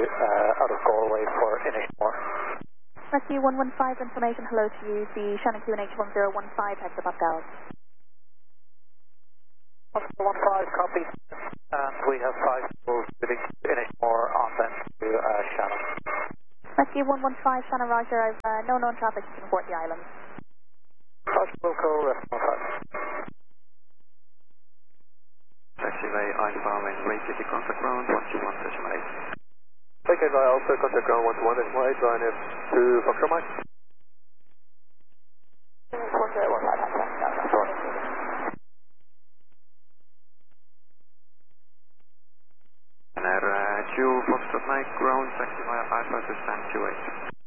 out of Galway for Inishmore. Rescue 115, information, hello to you. The Shannon QNH 1015 has about Dallas. 115, copy. And we have 5 people moving to Inishmore on then to Shannon. Rescue 115, Shannon Roger, I've no known traffic to report the island. Roger, Wilco, Rescue 15. Taxiway Alpha when rate city contact ground 121.8. Taxiway Alpha contact ground 121.8, Ryanair to Foxtrot Mike. Ryanair 2 Foxtrot Mike ground taxiway Alpha to stand 28.